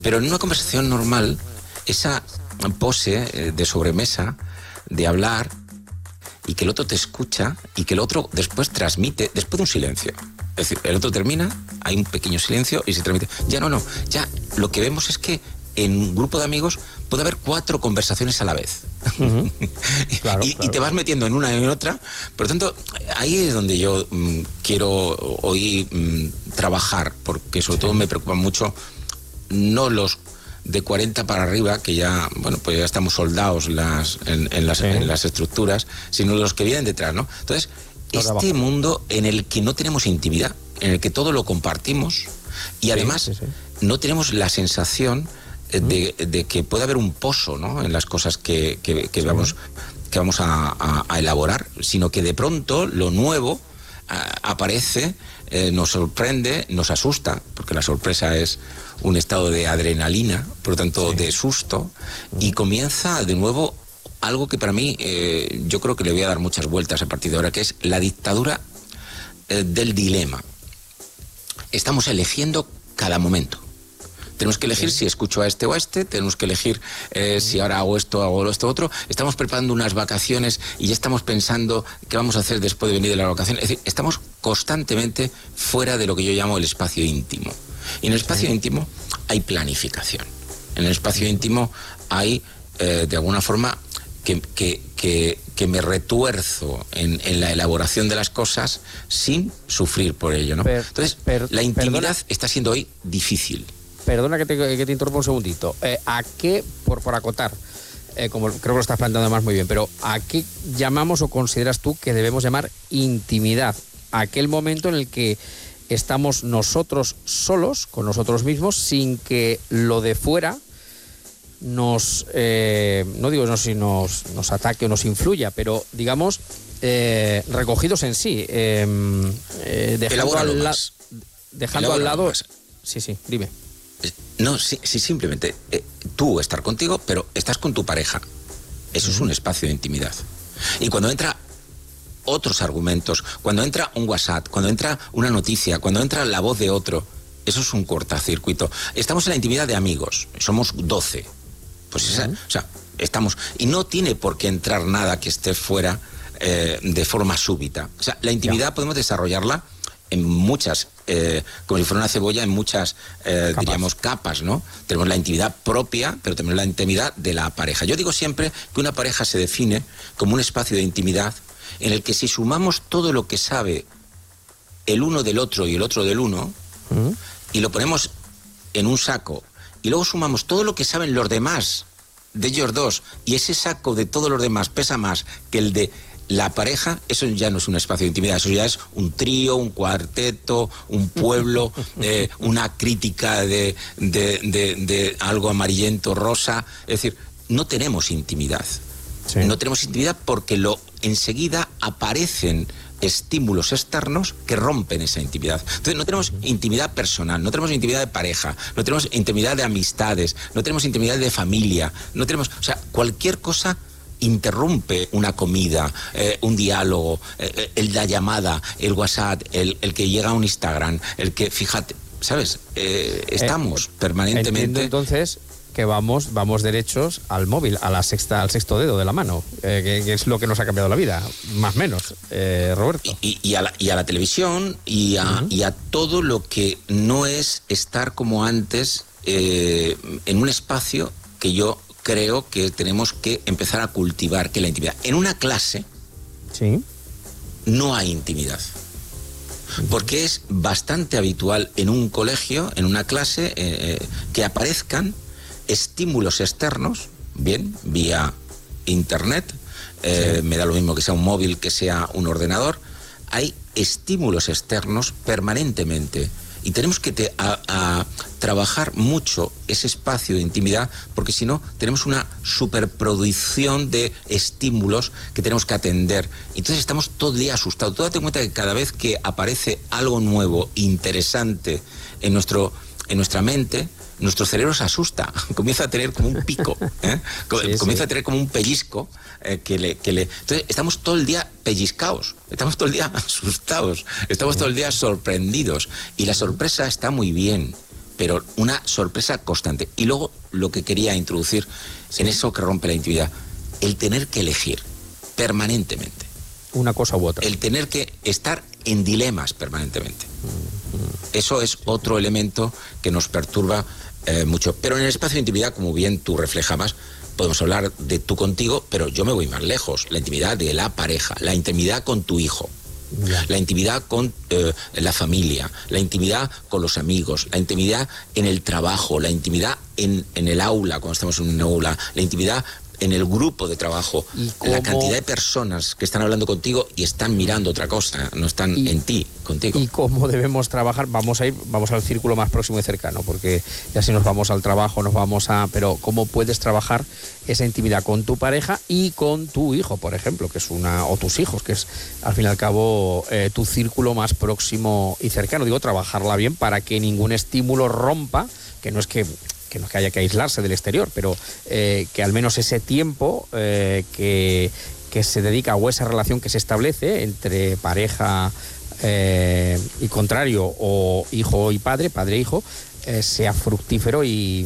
Pero en una conversación normal, esa pose de sobremesa, de hablar, y que el otro te escucha, y que el otro después transmite, después de un silencio. Es decir, el otro termina, hay un pequeño silencio y se transmite. Ya ya lo que vemos es que en un grupo de amigos puede haber 4 conversaciones a la vez. Uh-huh. Claro, y te vas metiendo en una y en otra. Por lo tanto, ahí es donde yo quiero hoy trabajar, porque sobre todo me preocupan mucho no los de 40 para arriba, que ya, bueno, pues ya estamos soldados en las estructuras, sino los que vienen detrás, ¿no? Entonces, este mundo en el que no tenemos intimidad, en el que todo lo compartimos y además no tenemos la sensación de que puede haber un pozo, ¿no?, en las cosas que vamos a elaborar, sino que de pronto lo nuevo aparece, nos sorprende, nos asusta, porque la sorpresa es un estado de adrenalina, por lo tanto de susto, y comienza de nuevo algo que para mí yo creo que le voy a dar muchas vueltas a partir de ahora, que es la dictadura del dilema. Estamos eligiendo cada momento. Tenemos que elegir si escucho a este o a este, tenemos que elegir si ahora hago esto otro. Estamos preparando unas vacaciones y ya estamos pensando qué vamos a hacer después de venir de las vacaciones. Es decir, estamos constantemente fuera de lo que yo llamo el espacio íntimo. Y en el espacio íntimo hay planificación. En el espacio íntimo hay, de alguna forma, que me retuerzo en la elaboración de las cosas sin sufrir por ello, ¿no? Entonces, la intimidad está siendo hoy difícil. Perdona que te interrumpa un segundito. ¿A qué, por acotar, como creo que lo estás planteando además muy bien, pero ¿a qué llamamos o consideras tú que debemos llamar intimidad? Aquel momento en el que estamos nosotros solos, con nosotros mismos, sin que lo de fuera nos, no digo no si nos ataque o nos influya, pero digamos recogidos en sí, dejando al lado... Sí, dime. No, sí, simplemente tú estar contigo, pero estás con tu pareja. Eso es un espacio de intimidad. Y cuando entra otros argumentos, cuando entra un WhatsApp, cuando entra una noticia, cuando entra la voz de otro, eso es un cortacircuito. Estamos en la intimidad de amigos, somos 12. Pues o sea, estamos... Y no tiene por qué entrar nada que esté fuera de forma súbita. O sea, la intimidad podemos desarrollarla en muchas, como si fuera una cebolla, en muchas, diríamos, capas, ¿no? Tenemos la intimidad propia, pero tenemos la intimidad de la pareja. Yo digo siempre que una pareja se define como un espacio de intimidad en el que si sumamos todo lo que sabe el uno del otro y el otro del uno, y lo ponemos en un saco, y luego sumamos todo lo que saben los demás de ellos dos, y ese saco de todos los demás pesa más que el de la pareja, eso ya no es un espacio de intimidad, eso ya es un trío, un cuarteto, un pueblo, una crítica de algo amarillento, rosa. Es decir, no tenemos intimidad. Sí. No tenemos intimidad porque enseguida aparecen estímulos externos que rompen esa intimidad. Entonces no tenemos intimidad personal, no tenemos intimidad de pareja, no tenemos intimidad de amistades, no tenemos intimidad de familia, no tenemos... O sea, cualquier cosa interrumpe una comida, un diálogo, la llamada, el WhatsApp, el que llega a un Instagram, el que, fíjate, ¿sabes? Estamos permanentemente... Entiendo entonces que vamos derechos al móvil, al sexto dedo de la mano, que es lo que nos ha cambiado la vida, más o menos, Roberto. Y a la televisión y a todo lo que no es estar como antes en un espacio que yo creo que tenemos que empezar a cultivar, que es la intimidad. En una clase no hay intimidad. Porque es bastante habitual en un colegio, en una clase, que aparezcan estímulos externos, bien, vía internet, me da lo mismo que sea un móvil, que sea un ordenador, hay estímulos externos permanentemente. Y tenemos que a trabajar mucho ese espacio de intimidad, porque si no, tenemos una superproducción de estímulos que tenemos que atender. Entonces estamos todo el día asustados. Tú date cuenta que cada vez que aparece algo nuevo, interesante en nuestra mente, nuestro cerebro se asusta, comienza a tener como un pico, comienza a tener como un pellizco que le... Entonces estamos todo el día pellizcados, estamos todo el día asustados, estamos todo el día sorprendidos, y la sorpresa está muy bien, pero una sorpresa constante. Y luego lo que quería introducir en eso que rompe la intimidad, el tener que elegir permanentemente. Una cosa u otra. El tener que estar en dilemas permanentemente. Eso es otro elemento que nos perturba mucho. Pero en el espacio de intimidad, como bien tú reflejabas, podemos hablar de tú contigo, pero yo me voy más lejos. La intimidad de la pareja, la intimidad con tu hijo, la intimidad con la familia, la intimidad con los amigos, la intimidad en el trabajo, la intimidad en el aula, cuando estamos en un aula, la intimidad en el grupo de trabajo, la cantidad de personas que están hablando contigo y están mirando otra cosa, no están en ti, contigo. ¿Y cómo debemos trabajar? Vamos al círculo más próximo y cercano, porque ya si nos vamos al trabajo, pero ¿cómo puedes trabajar esa intimidad con tu pareja y con tu hijo, por ejemplo, que es o tus hijos, que es al fin y al cabo tu círculo más próximo y cercano? Digo, trabajarla bien para que ningún estímulo rompa, que no es que haya que aislarse del exterior, pero que al menos ese tiempo que se dedica, o esa relación que se establece entre pareja y contrario, o hijo y padre e hijo, sea fructífero y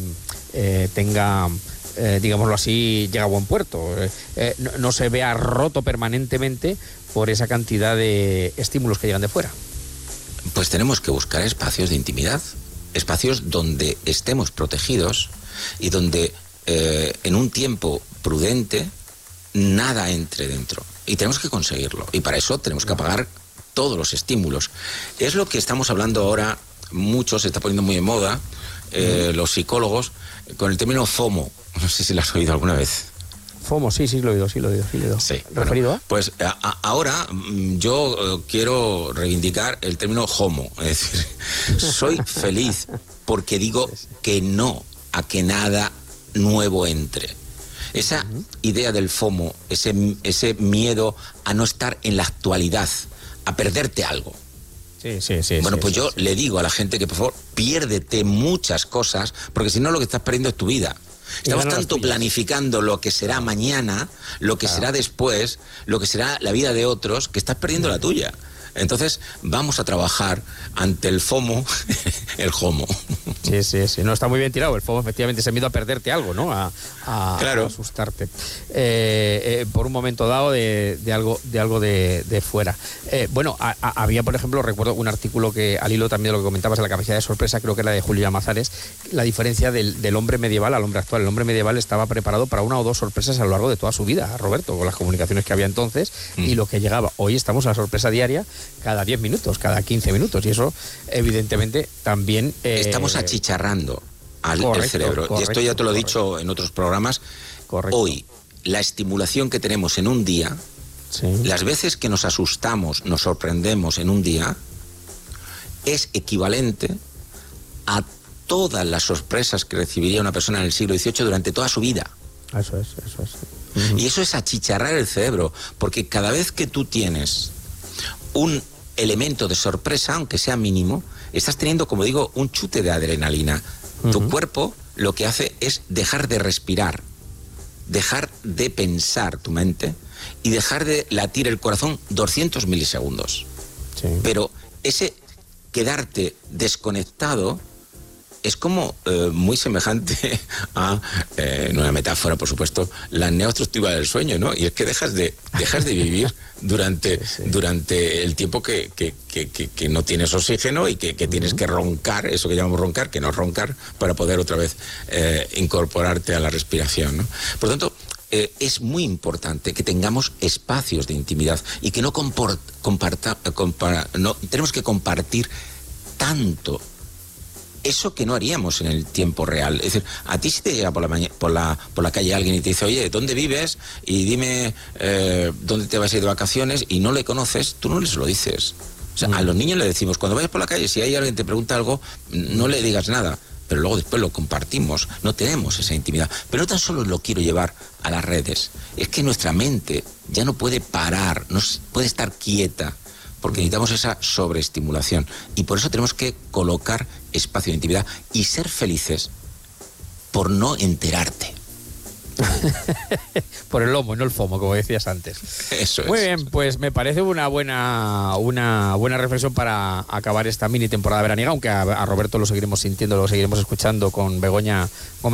tenga, digámoslo así, llega a buen puerto. No se vea roto permanentemente por esa cantidad de estímulos que llegan de fuera. Pues tenemos que buscar espacios de intimidad, espacios donde estemos protegidos y donde en un tiempo prudente nada entre dentro. Y tenemos que conseguirlo. Y para eso tenemos que apagar todos los estímulos. Es lo que estamos hablando ahora, mucho, se está poniendo muy de moda, los psicólogos, con el término FOMO. No sé si lo has oído alguna vez. FOMO, sí lo he oído. Sí. ¿Referido a? Pues ahora yo quiero reivindicar el término HOMO. Es decir, soy feliz porque digo que no a que nada nuevo entre. Esa idea del FOMO, ese miedo a no estar en la actualidad, a perderte algo. Sí. Bueno, pues yo le digo a la gente que por favor piérdete muchas cosas, porque si no lo que estás perdiendo es tu vida. Estamos tanto planificando lo que será mañana, lo que será después, lo que será la vida de otros, que estás perdiendo la tuya. Entonces, vamos a trabajar ante el FOMO, el HOMO. Sí. No, está muy bien tirado. El FOMO, efectivamente, ese miedo a perderte algo, ¿no? Claro. A asustarte. Por un momento dado de algo de fuera. Bueno, había, por ejemplo, recuerdo un artículo que, al hilo también de lo que comentabas, en la capacidad de sorpresa, creo que era de Julio Llamazares, la diferencia del hombre medieval al hombre actual. El hombre medieval estaba preparado para una o dos sorpresas a lo largo de toda su vida, Roberto, con las comunicaciones que había entonces y lo que llegaba. Hoy estamos a la sorpresa diaria cada 10 minutos, cada 15 minutos, y eso evidentemente también... Estamos achicharrando el cerebro. Y esto ya te lo he dicho en otros programas. Correcto. Hoy, la estimulación que tenemos en un día, las veces que nos asustamos, nos sorprendemos en un día, es equivalente a todas las sorpresas que recibiría una persona en el siglo XVIII durante toda su vida. Eso es. Y eso es achicharrar el cerebro, porque cada vez que tú tienes un elemento de sorpresa, aunque sea mínimo, estás teniendo, como digo, un chute de adrenalina. Tu cuerpo lo que hace es dejar de respirar, dejar de pensar tu mente y dejar de latir el corazón 200 milisegundos. Sí. Pero ese quedarte desconectado es como muy semejante a, en una metáfora, por supuesto, la apnea obstructiva del sueño, ¿no? Y es que dejas de vivir durante el tiempo que no tienes oxígeno y que tienes que roncar, eso que llamamos roncar, que no es roncar, para poder otra vez incorporarte a la respiración, ¿no? Por lo tanto, es muy importante que tengamos espacios de intimidad y que no tenemos que compartir tanto eso que no haríamos en el tiempo real. Es decir, a ti si te llega por la calle alguien y te dice, oye, ¿dónde vives? Y dime dónde te vas a ir de vacaciones, y no le conoces, tú no les lo dices. O sea, a los niños le decimos, cuando vayas por la calle, si hay alguien que te pregunta algo, no le digas nada, pero luego después lo compartimos. No tenemos esa intimidad. Pero no tan solo lo quiero llevar a las redes, es que nuestra mente ya no puede parar, no puede estar quieta, porque necesitamos esa sobreestimulación. Y por eso tenemos que colocar espacio de intimidad y ser felices por no enterarte. Por el lomo, no el fomo, como decías antes. Eso es. Muy bien, pues me parece una buena reflexión para acabar esta mini temporada veraniega, aunque a Roberto lo seguiremos sintiendo, lo seguiremos escuchando con Begoña Gómez